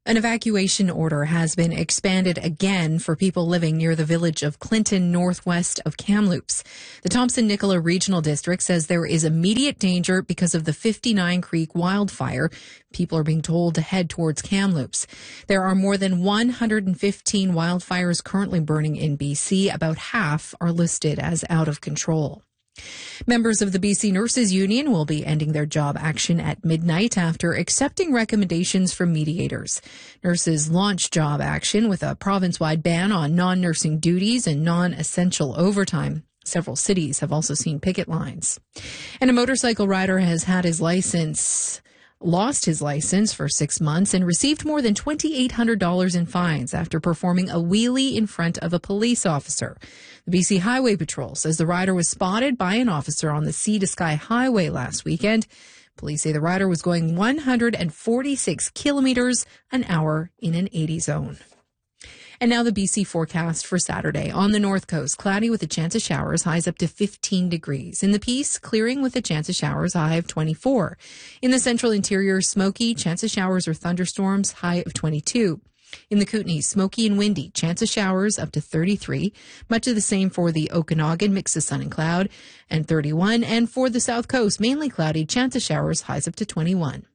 An evacuation order has been expanded again for people living near the village of Clinton, northwest of Kamloops. The Thompson-Nicola Regional District says there is immediate danger because of the 59 Creek wildfire. People are being told to head towards Kamloops. There are more than 115 wildfires currently burning in BC. About half are listed as out of control. Members of the BC Nurses Union will be ending their job action at midnight after accepting recommendations from mediators. Nurses launched job action with a province-wide ban on non-nursing duties and non-essential overtime. Several cities have also seen picket lines. And a motorcycle rider has had lost his license for 6 months and received more than $2,800 in fines after performing a wheelie in front of a police officer. The BC Highway Patrol says the rider was spotted by an officer on the Sea to Sky Highway last weekend. Police say the rider was going 146 kilometers an hour in an 80 zone. And now the BC forecast for Saturday. On the north coast, cloudy with a chance of showers, highs up to 15 degrees. In the Peace, clearing with a chance of showers, high of 24. In the central interior, smoky, chance of showers or thunderstorms, high of 22. In the Kootenays, smoky and windy, chance of showers up to 33. Much of the same for the Okanagan, mix of sun and cloud, and 31. And for the south coast, mainly cloudy, chance of showers, highs up to 21.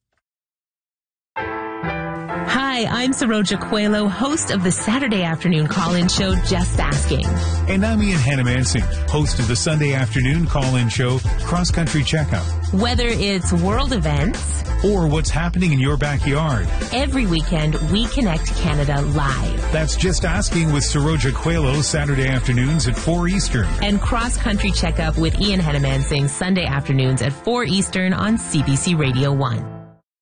Hi, I'm Saroja Coelho, host of the Saturday afternoon call-in show, Just Asking. And I'm Ian Hannamansing, host of the Sunday afternoon call-in show, Cross Country Checkup. Whether it's world events or what's happening in your backyard, every weekend we connect Canada live. That's Just Asking with Saroja Coelho, Saturday afternoons at 4 Eastern. And Cross Country Checkup with Ian Hannamansing, Sunday afternoons at 4 Eastern on CBC Radio 1.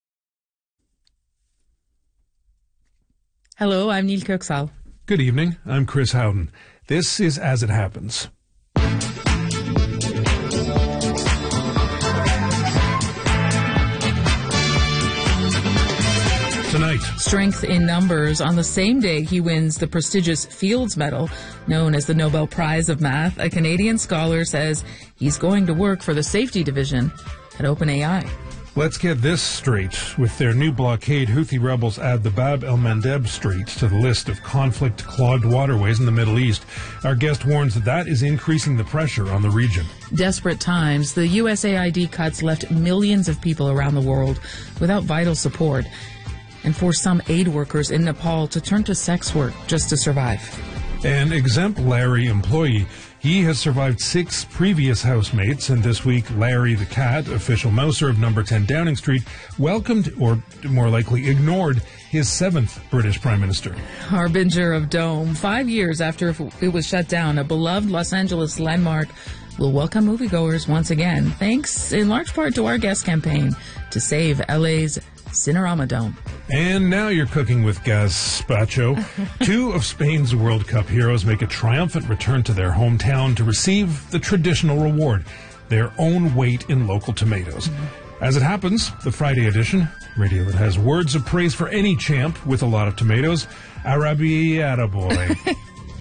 Hello, I'm Neil Kirksall. Good evening, I'm Chris Howden. This is As It Happens. Tonight, strength in numbers. On the same day he wins the prestigious Fields Medal, known as the Nobel Prize of Math, a Canadian scholar says he's going to work for the safety division at OpenAI. Let's get this straight. With their new blockade, Houthi rebels add the Bab el-Mandeb Strait to the list of conflict-clogged waterways in the Middle East. Our guest warns that is increasing the pressure on the region. Desperate times, the USAID cuts left millions of people around the world without vital support, and forced some aid workers in Nepal to turn to sex work just to survive. An exempt Larry employee. He has survived 6 previous housemates, and this week, Larry the cat, official mouser of number 10 Downing Street, welcomed, or more likely ignored, his 7th British Prime Minister. Harbinger of Dome. 5 years after it was shut down, a beloved Los Angeles landmark will welcome moviegoers once again, thanks in large part to our guest campaign to save LA's Cinerama Dome. And now you're cooking with gazpacho. 2 of Spain's World Cup heroes make a triumphant return to their hometown to receive the traditional reward, their own weight in local tomatoes. As it happens, the Friday edition, radio that has words of praise for any champ with a lot of tomatoes, Arabi Attaboy.